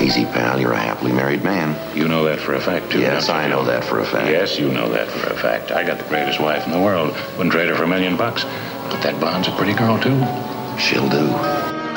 Easy, pal. You're a happily married man. You know that for a fact, too. Yes, I know that for a fact. Yes, you know that for a fact. I got the greatest wife in the world. Wouldn't trade her for $1 million. But that Bond's a pretty girl, too. She'll do.